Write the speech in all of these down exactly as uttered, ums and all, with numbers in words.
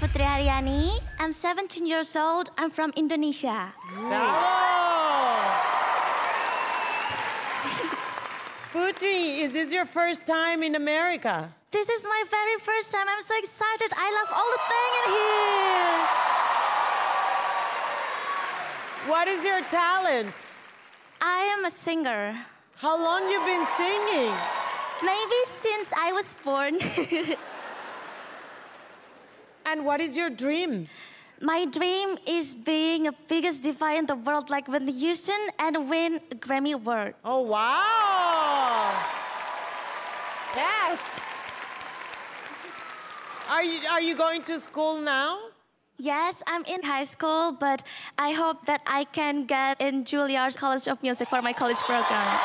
Putri Haryani. I'm seventeen years old. I'm from Indonesia. Putri, is this your first time in America? This is my very first time. I'm so excited. I love all the thing in here. What is your talent? I am a singer. How long you been singing? Maybe since I was born. And what is your dream? My dream is being the biggest diva in the world, like Whitney Houston, and win a Grammy Award. Oh, wow! Yes! Are you, are you going to school now? Yes, I'm in high school, but I hope that I can get in Juilliard College of Music for my college program.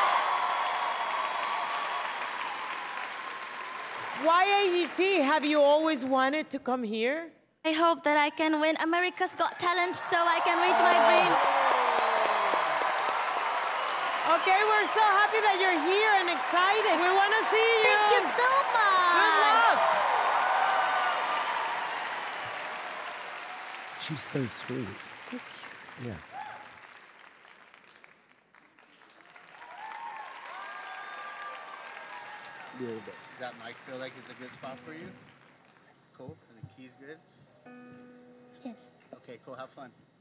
Y A G T, have you always wanted to come here? I hope that I can win America's Got Talent so I can reach my dream. Okay, we're so happy that you're here and excited. We want to see you. Thank you so much. Good luck. She's so sweet. So cute. Yeah. A little bit. Does that mic feel like it's a good spot for you? Cool. And the key's good? Yes. Okay, cool. Have fun.